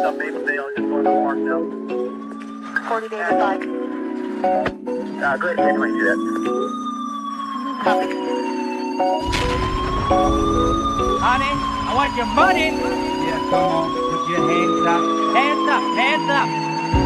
Maple Dale, just going to Mark now. 40 David 5. Go ahead, anyway, do that. Copy. Honey, I want your money. Yeah, come on. Put your hands up. Hands up. Hands up.